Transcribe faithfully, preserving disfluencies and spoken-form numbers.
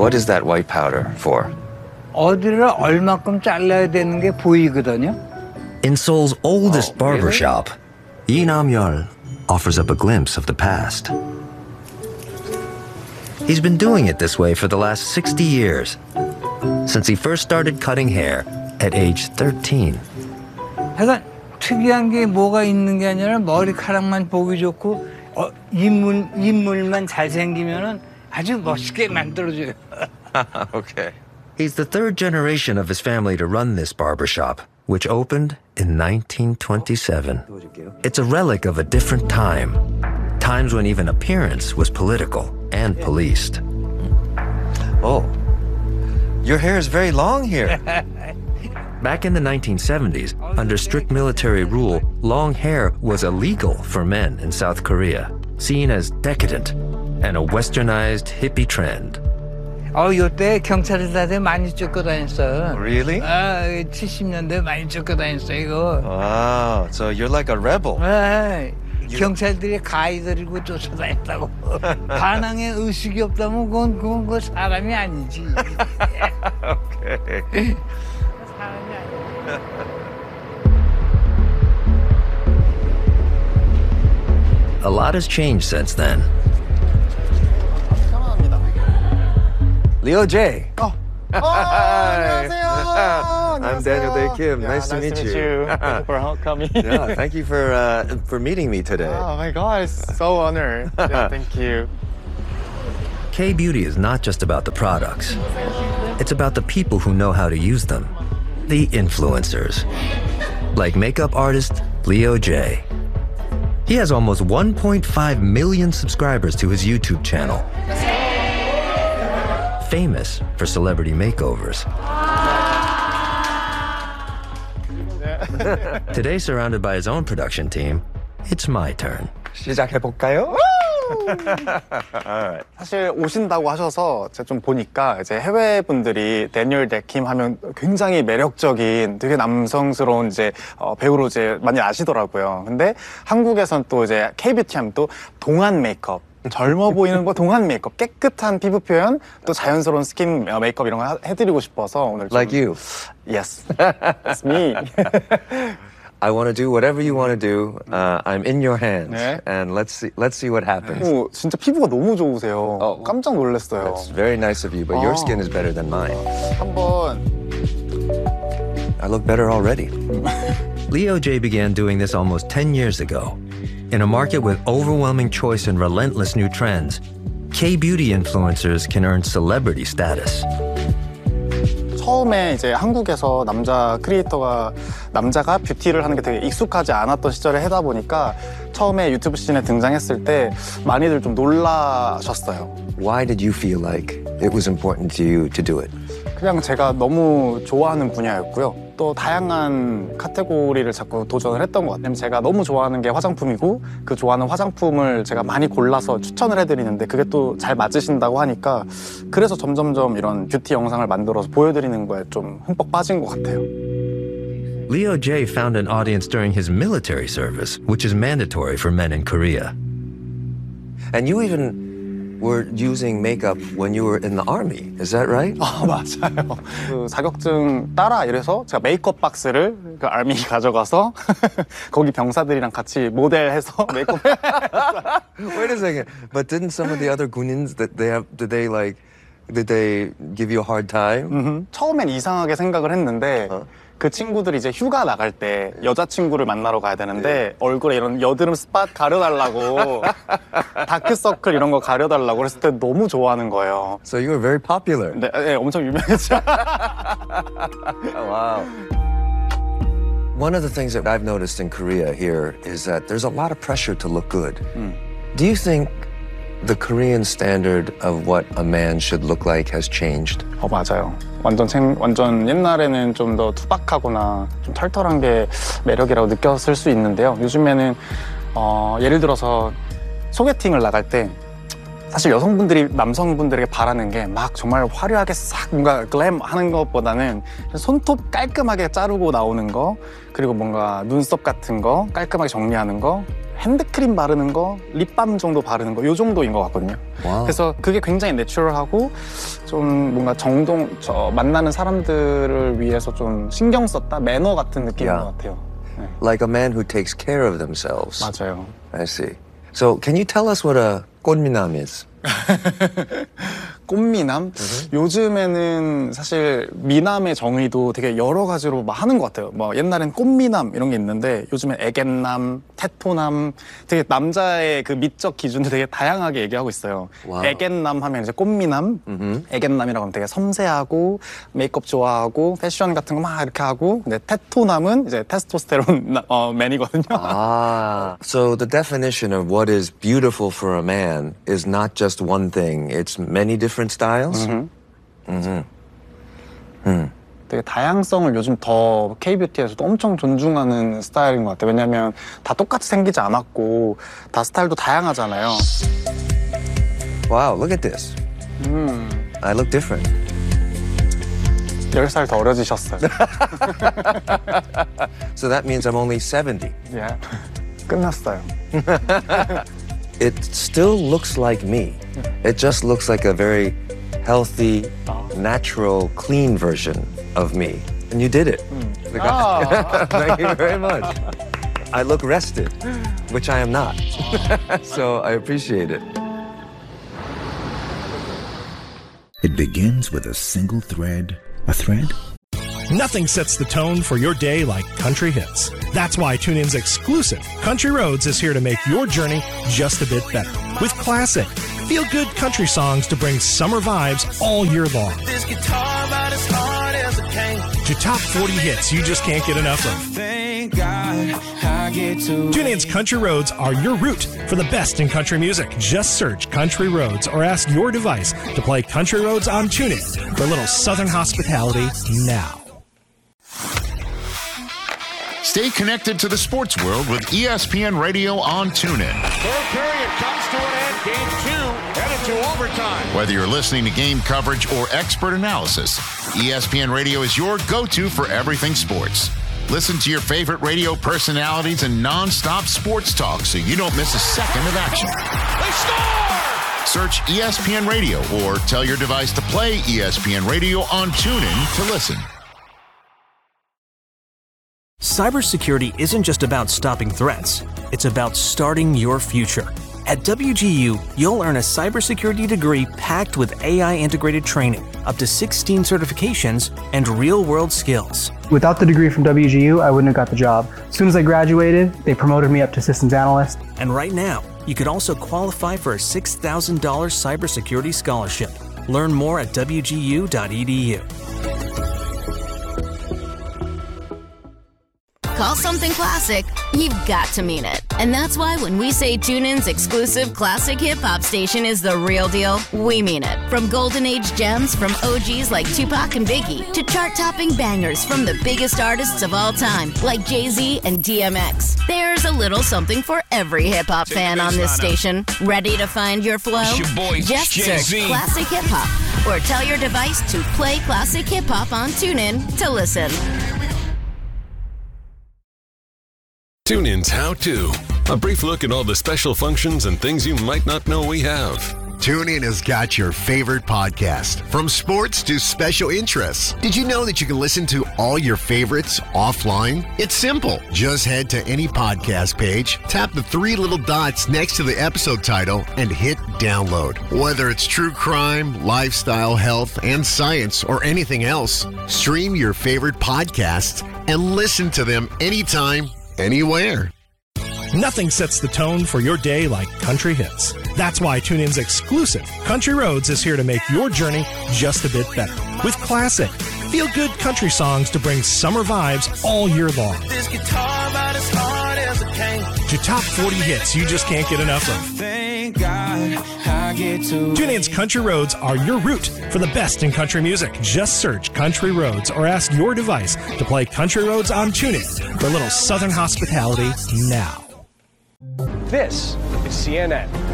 What is that white powder for? 어디를 얼마큼 잘라야 되는 게 보이거든요. In Seoul's oldest Oh, barber really? shop, Lee Nam-yeol offers up a glimpse of the past. He's been doing it this way for the last sixty years, since he first started cutting hair at age thirteen. 하여간 특이한 게 뭐가 있는 게 아니라 머리카락만 보기 좋고 어, 인물, 인물만 잘생기면은 아주 멋있게 만들어줘요. Okay. He's the third generation of his family to run this barbershop, which opened in nineteen twenty-seven. It's a relic of a different time, times when even appearance was political and policed. Oh, your hair is very long here. Back in the nineteen seventies, under strict military rule, long hair was illegal for men in South Korea, seen as decadent and a westernized hippie trend. 어, 요때 경찰들한테 많이 쫓겨 다녔어. Really? 아, 칠십 년대 많이 쫓겨 다녔어, 이거. Wow, so you're like a rebel. 아, 경찰들이 가위 들고 쫓아다녔다고. 반항의 의식이 없다면 그건, 그건 그 사람이 아니지. Okay. 사람이 아니지. A lot has changed since then. Leo J. 어, 안녕하세요. I'm Daniel Dae Kim. Yeah, nice to meet you. Thank you for coming. Yeah, thank you for uh, for meeting me today. Oh my God, it's so honored. Yeah, thank you. K-beauty is not just about the products. It's about the people who know how to use them. The influencers. Like makeup artist Leo J. He has almost one point five million subscribers to his YouTube channel. Famous for celebrity makeovers. Today, surrounded by his own production team, it's my turn. 시작해볼까요? 사실 오신다고 하셔서 제가 좀 보니까 이제 해외 분들이 데니얼 데킴 하면 굉장히 매력적인 되게 남성스러운 이제 어, 배우로 이제 많이 아시더라고요. 근데 한국에선 또 이제 K-뷰티 하면 또 동안 메이크업. 젊어 보이는 거 동안 메이크업, 깨끗한 피부 표현, 또 자연스러운 스킨 메이크업 이런 거 해드리고 싶어서 오늘 좀... Like you. Yes, that's me. I want to do whatever you want to do. Uh, I'm in your hands, 네. and let's see. Let's see what happens. 오, 진짜 피부가 너무 좋으세요. 어. 깜짝 놀랐어요. It's very nice of you, but your 어. skin is better than mine. 한번 I look better already. Leo J began doing this almost ten years ago. In a market with overwhelming choice and relentless new trends, K-beauty influencers can earn celebrity status. 처음에 이제 한국에서 남자 크리에이터가 남자가 뷰티를 하는 게 되게 익숙하지 않았던 시절에 하다 보니까 처음에 유튜브 씬에 등장했을 때 많이들 좀 놀라셨어요. Why did you feel like it was important to you to do it? 그냥 제가 너무 좋아하는 분야였고요. 또 다양한 카테고리를 자꾸 도전을 했던 것 같아요. 제가 너무 좋아하는 게 화장품이고 그 좋아하는 화장품을 제가 많이 골라서 추천을 해드리는데 그게 또 잘 맞으신다고 하니까 그래서 점점점 이런 뷰티 영상을 만들어서 보여드리는 거에 좀 흠뻑 빠진 것 같아요. Leo J found an audience during his military service, which is mandatory for men in Korea. And you even were using makeup when you were in the army. Is that right? 아, 맞아요. 그 자격증 따라 이래서 제가 메이크업 박스를 그 알미 가져가서 거기 병사들이랑 같이 모델해서 메이크업. Wait a second. But didn't some of the other 군인s that they have did they like did they give you a hard time? 음흠. 처음엔 이상하게 생각을 했는데 어? 그 친구들이 이제 휴가 나갈 때 여자친구를 만나러 가야 되는데 얼굴에 이런 여드름 스팟 가려달라고 다크서클 이런 거 가려달라고 그랬을 때 너무 좋아하는 거예요. So you were very popular. 네, 네 엄청 유명했죠. Oh, wow. One of the things that I've noticed in Korea here is that there's a lot of pressure to look good. 음. Do you think the Korean standard of what a man should look like has changed? 어 맞아요. 완전 생, 완전 옛날에는 좀 더 투박하거나 좀 털털한 게 매력이라고 느꼈을 수 있는데요. 요즘에는 어, 예를 들어서 소개팅을 나갈 때 사실 여성분들이 남성분들에게 바라는 게 막 정말 화려하게 싹 뭔가 글램 하는 것보다는 손톱 깔끔하게 자르고 나오는 거 그리고 뭔가 눈썹 같은 거 깔끔하게 정리하는 거 핸드크림 바르는 거, 립밤 정도 바르는 거, 요 정도인 것 같거든요. 와우. 그래서 그게 굉장히 내추럴하고 좀 뭔가 정동, 저 만나는 사람들을 위해서 좀 신경 썼다? 매너 같은 느낌인 Yeah. 것 같아요. 네. Like a man who takes care of themselves. 맞아요. I see. So can you tell us what a 꽃미남 is? 꽃미남? 요즘에는 사실 미남의 정의도 되게 여러 가지로 막 하는 것 같아요. 뭐 옛날엔 꽃미남 이런 게 있는데 요즘엔 애견남, 테토남, 되게 남자의 그 미적 기준도 되게 다양하게 얘기하고 있어요. 와우. 애견남 하면 이제 꽃미남, 애견남이라고 하면 되게 섬세하고 메이크업 좋아하고 패션 같은 거 막 이렇게 하고, 근데 테토남은 이제 테스토스테론 어, 맨이거든요. Ah. So the definition of what is beautiful for a man is not just one thing. It's many different styles? 되게 다양성을 요즘 더 K-뷰티에서도 엄청 존중하는 스타일인 것 같아요. 왜냐면 다 똑같이 생기지 않았고 다 스타일도 다양하잖아요. Wow, look at this. I look different. 열 살 더 어려지셨어요. So that means I'm only seventy. 예. 끝났어요. It still looks like me. It just looks like a very healthy, natural, clean version of me. And you did it. Thank you very much. I look rested, which I am not. So I appreciate it. It begins with a single thread. A thread? Nothing sets the tone for your day like country hits. That's why TuneIn's exclusive Country Roads is here to make your journey just a bit better. With classic, feel-good country songs to bring summer vibes all year long. This guitar about as hard as a cane. To top forty hits you just can't get enough of. Thank God I get to. TuneIn's Country Roads are your route for the best in country music. Just search Country Roads or ask your device to play Country Roads on TuneIn for a little southern hospitality now. Stay connected to the sports world with E S P N Radio on TuneIn. Third period comes to an end. Game two headed to overtime. Whether you're listening to game coverage or expert analysis, E S P N Radio is your go-to for everything sports. Listen to your favorite radio personalities and non-stop sports talk so you don't miss a second of action. They score! Search E S P N Radio or tell your device to play E S P N Radio on TuneIn to listen. Cybersecurity isn't just about stopping threats. It's about starting your future. At W G U, you'll earn a cybersecurity degree packed with A I-integrated training, up to sixteen certifications, and real-world skills. Without the degree from W G U, I wouldn't have got the job. As soon as I graduated, they promoted me up to systems analyst. And right now, you could also qualify for a six thousand dollars cybersecurity scholarship. Learn more at W G U dot E D U. Call something classic, you've got to mean it. And that's why when we say TuneIn's exclusive classic hip-hop station is the real deal, we mean it. From golden age gems from O Gs like Tupac and Biggie to chart-topping bangers from the biggest artists of all time like Jay-Z and D M X. There's a little something for every hip-hop fan on this station. Ready to find your flow? It's your boy, Just search Jay-Z. Classic Hip-Hop or tell your device to play Classic Hip-Hop on TuneIn to listen. TuneIn's How To. A brief look at all the special functions and things you might not know we have. TuneIn has got your favorite podcast, from sports to special interests. Did you know that you can listen to all your favorites offline? It's simple. Just head to any podcast page, tap the three little dots next to the episode title, and hit download. Whether it's true crime, lifestyle, health, and science, or anything else, stream your favorite podcasts and listen to them anytime, anywhere. Nothing sets the tone for your day like country hits. That's why TuneIn's exclusive Country Roads is here to make your journey just a bit better. With classic, feel-good country songs to bring summer vibes all year long. This guitar about as hard as a cane. To top forty hits you just can't get enough of. Thank God I get to. TuneIn's Country Roads are your route for the best in country music. Just search Country Roads or ask your device to play Country Roads on TuneIn for a little southern hospitality now. This is C N N.